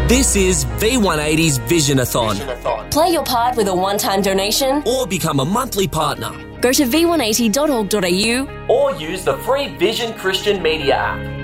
This is V180's Visionathon. Play your part with a one-time donation Or become a monthly partner. Go to v180.org.au Or use the free Vision Christian Media app.